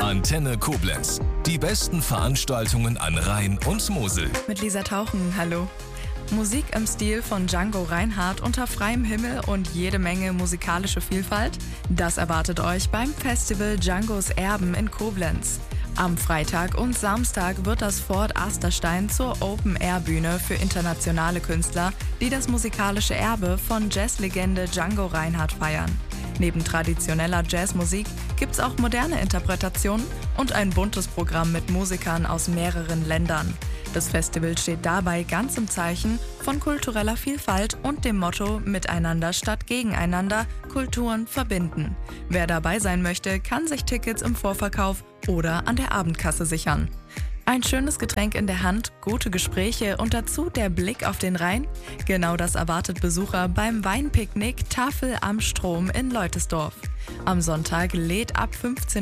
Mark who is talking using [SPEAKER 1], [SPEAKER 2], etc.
[SPEAKER 1] Antenne Koblenz. Die besten Veranstaltungen an Rhein und Mosel.
[SPEAKER 2] Mit Lisa Tauchen, hallo. Musik im Stil von Django Reinhardt unter freiem Himmel und jede Menge musikalische Vielfalt? Das erwartet euch beim Festival Djangos Erben in Koblenz. Am Freitag und Samstag wird das Fort Asterstein zur Open-Air-Bühne für internationale Künstler, die das musikalische Erbe von Jazzlegende Django Reinhardt feiern. Neben traditioneller Jazzmusik gibt's auch moderne Interpretationen und ein buntes Programm mit Musikern aus mehreren Ländern. Das Festival steht dabei ganz im Zeichen von kultureller Vielfalt und dem Motto Miteinander statt Gegeneinander, Kulturen verbinden. Wer dabei sein möchte, kann sich Tickets im Vorverkauf oder an der Abendkasse sichern. Ein schönes Getränk in der Hand, gute Gespräche und dazu der Blick auf den Rhein? Genau das erwartet Besucher beim Weinpicknick Tafel am Strom in Leutesdorf. Am Sonntag lädt ab 15